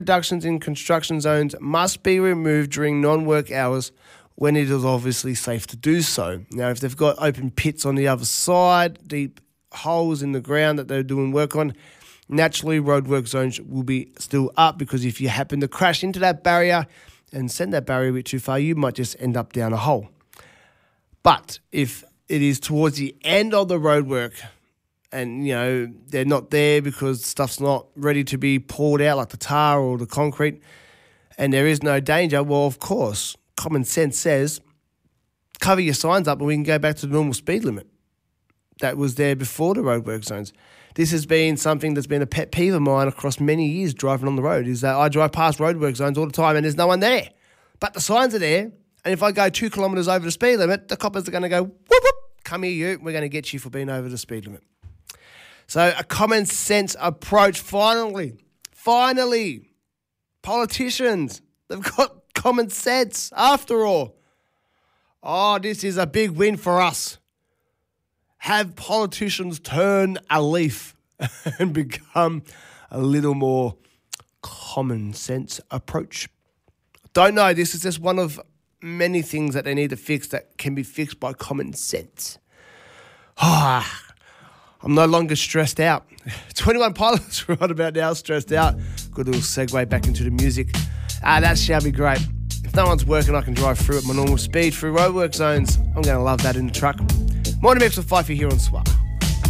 reductions in construction zones must be removed during non-work hours when it is obviously safe to do so. Now, if they've got open pits on the other side, deep holes in the ground that they're doing work on, naturally roadwork zones will be still up, because if you happen to crash into that barrier and send that barrier a bit too far, you might just end up down a hole. But if it is towards the end of the roadwork and, you know, they're not there because stuff's not ready to be poured out, like the tar or the concrete, and there is no danger, well, of course, common sense says cover your signs up and we can go back to the normal speed limit that was there before the roadwork zones. This has been something that's been a pet peeve of mine across many years driving on the road, is that I drive past roadwork zones all the time and there's no one there. But the signs are there, and if I go 2 kilometres over the speed limit, the coppers are going to go, whoop, whoop, come here you, we're going to get you for being over the speed limit. So a common sense approach, finally, politicians, they've got common sense after all. Oh, this is a big win for us. Have politicians turn a leaf and become a little more common sense approach. Don't know, this is just one of many things that they need to fix that can be fixed by common sense. I'm no longer stressed out. 21 Pilots right about now, stressed out. Good little segue back into the music. That shall be great. If no one's working, I can drive through at my normal speed through roadwork zones. I'm going to love that in the truck. Morning Mix with Fifey here on SWAT.